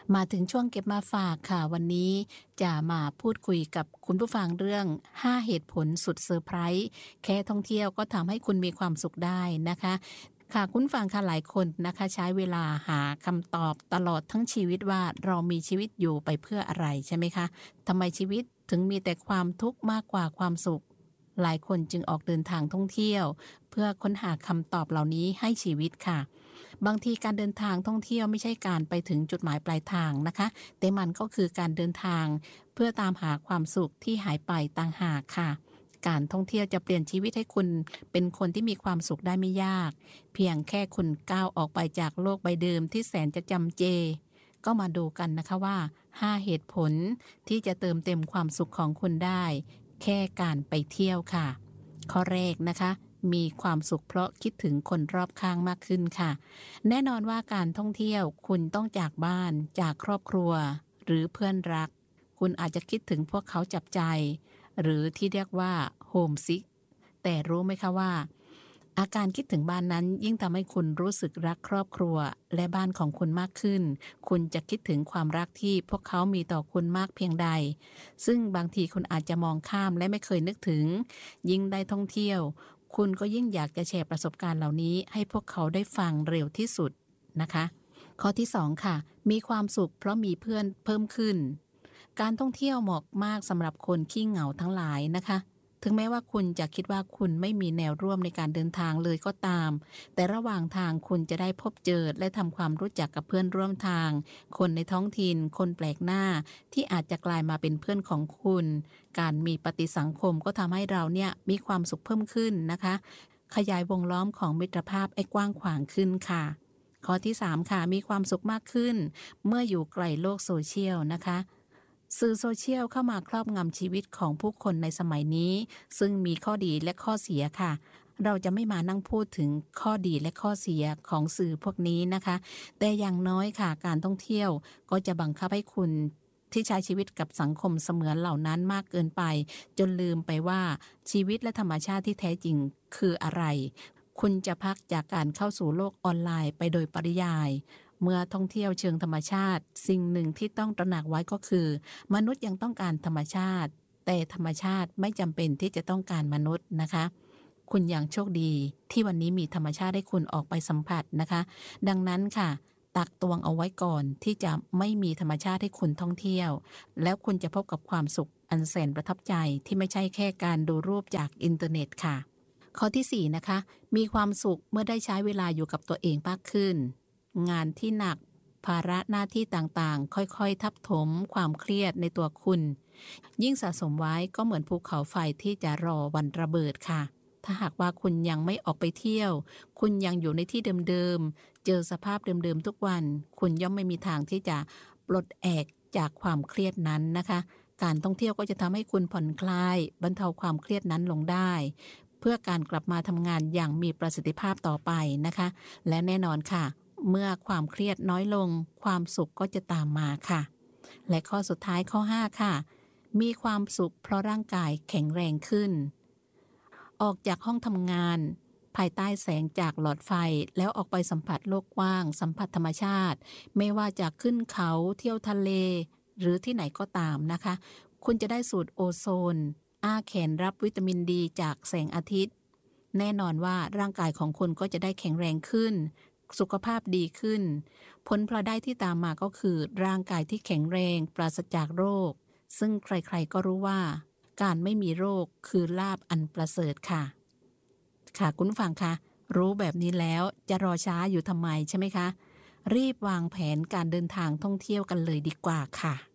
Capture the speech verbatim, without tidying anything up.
มาถึงช่วงเก็บมาฝากค่ะวันนี้จะมาพูดคุยกับคุณผู้ฟังเรื่องห้าเหตุผลสุดเซอร์ไพรส์แค่ท่องเที่ยวก็ทำให้คุณมีความสุขได้นะคะค่ะคุณผู้ฟังค่ะหลายคนนะคะใช้เวลาหาคำตอบตลอดทั้งชีวิตว่าเรามีชีวิตอยู่ไปเพื่ออะไรใช่ไหมคะทำไมชีวิตถึงมีแต่ความทุกข์มากกว่าความสุขหลายคนจึงออกเดินทางท่องเที่ยวเพื่อค้นหาคำตอบเหล่านี้ให้ชีวิตค่ะบางทีการเดินทางท่องเที่ยวไม่ใช่การไปถึงจุดหมายปลายทางนะคะแต่มันก็คือการเดินทางเพื่อตามหาความสุขที่หายไปต่างหากค่ะการท่องเที่ยวจะเปลี่ยนชีวิตให้คุณเป็นคนที่มีความสุขได้ไม่ยากเพียงแค่คุณก้าวออกไปจากโลกใบเดิมที่แสนจะจำเจก็มาดูกันนะคะว่าห้าเหตุผลที่จะเติมเต็มความสุขของคุณได้แค่การไปเที่ยวค่ะข้อแรกนะคะมีความสุขเพราะคิดถึงคนรอบข้างมากขึ้นค่ะแน่นอนว่าการท่องเที่ยวคุณต้องจากบ้านจากครอบครัวหรือเพื่อนรักคุณอาจจะคิดถึงพวกเขาจับใจหรือที่เรียกว่าโฮมซิกแต่รู้ไหมคะว่าอาการคิดถึงบ้านนั้นยิ่งทำให้คุณรู้สึกรักครอบครัวและบ้านของคุณมากขึ้นคุณจะคิดถึงความรักที่พวกเขามีต่อคุณมากเพียงใดซึ่งบางทีคุณอาจจะมองข้ามและไม่เคยนึกถึงยิ่งได้ท่องเที่ยวคุณก็ยิ่งอยากจะแชร์ประสบการณ์เหล่านี้ให้พวกเขาได้ฟังเร็วที่สุดนะคะข้อที่สองค่ะมีความสุขเพราะมีเพื่อนเพิ่มขึ้นการท่องเที่ยวเหมาะมากสำหรับคนขี้เหงาทั้งหลายนะคะถึงแม้ว่าคุณจะคิดว่าคุณไม่มีแนวร่วมในการเดินทางเลยก็ตามแต่ระหว่างทางคุณจะได้พบเจอและทำความรู้จักกับเพื่อนร่วมทางคนในท้องถิ่นคนแปลกหน้าที่อาจจะกลายมาเป็นเพื่อนของคุณการมีปฏิสังคมก็ทำให้เราเนี่ยมีความสุขเพิ่มขึ้นนะคะขยายวงล้อมของมิตรภาพให้กว้างขวางขึ้นค่ะข้อที่สามค่ะมีความสุขมากขึ้นเมื่ออยู่ไกลโลกโซเชียลนะคะสื่อโซเชียลเข้ามาครอบงำชีวิตของผู้คนในสมัยนี้ซึ่งมีข้อดีและข้อเสียค่ะเราจะไม่มานั่งพูดถึงข้อดีและข้อเสียของสื่อพวกนี้นะคะแต่อย่างน้อยค่ะการท่องเที่ยวก็จะบังคับให้คุณที่ใช้ชีวิตกับสังคมเสมือนเหล่านั้นมากเกินไปจนลืมไปว่าชีวิตและธรรมชาติที่แท้จริงคืออะไรคุณจะพักจากการเข้าสู่โลกออนไลน์ไปโดยปริยายเมื่อท่องเที่ยวเชิงธรรมชาติสิ่งหนึ่งที่ต้องตระหนักไว้ก็คือมนุษย์ยังต้องการธรรมชาติแต่ธรรมชาติไม่จำเป็นที่จะต้องการมนุษย์นะคะคุณอย่างโชคดีที่วันนี้มีธรรมชาติให้คุณออกไปสัมผัสนะคะดังนั้นค่ะตักตวงเอาไว้ก่อนที่จะไม่มีธรรมชาติให้คุณท่องเที่ยวแล้วคุณจะพบกับความสุขอันแสนประทับใจที่ไม่ใช่แค่การดูรูปจากอินเทอร์เน็ตค่ะข้อที่สี่นะคะมีความสุขเมื่อได้ใช้เวลาอยู่กับตัวเองมากขึ้นงานที่หนักภาระหน้าที่ต่างๆค่อยๆทับถมความเครียดในตัวคุณยิ่งสะสมไว้ก็เหมือนภูเขาไฟที่จะรอวันระเบิดค่ะถ้าหากว่าคุณยังไม่ออกไปเที่ยวคุณยังอยู่ในที่เดิมๆเจอสภาพเดิมๆทุกวันคุณย่อมไม่มีทางที่จะปลดแอกจากความเครียดนั้นนะคะการท่องเที่ยวก็จะทำให้คุณผ่อนคลายบรรเทาความเครียดนั้นลงได้เพื่อการกลับมาทำงานอย่างมีประสิทธิภาพต่อไปนะคะและแน่นอนค่ะเมื่อความเครียดน้อยลงความสุขก็จะตามมาค่ะและข้อสุดท้ายข้อห้าค่ะมีความสุขเพราะร่างกายแข็งแรงขึ้นออกจากห้องทำงานภายใต้แสงจากหลอดไฟแล้วออกไปสัมผัสโลกกว้างสัมผัสธรรมชาติไม่ว่าจะขึ้นเขาเที่ยวทะเลหรือที่ไหนก็ตามนะคะคุณจะได้สูดโอโซนอ้าแขนรับวิตามินดีจากแสงอาทิตย์แน่นอนว่าร่างกายของคุณก็จะได้แข็งแรงขึ้นสุขภาพดีขึ้นผลพลอยได้ที่ตามมาก็คือร่างกายที่แข็งแรงปราศจากโรคซึ่งใครๆก็รู้ว่าการไม่มีโรคคือลาภอันประเสริฐค่ะค่ะคุณผู้ฟังคะรู้แบบนี้แล้วจะรอช้าอยู่ทำไมใช่ไหมคะรีบวางแผนการเดินทางท่องเที่ยวกันเลยดีกว่าค่ะ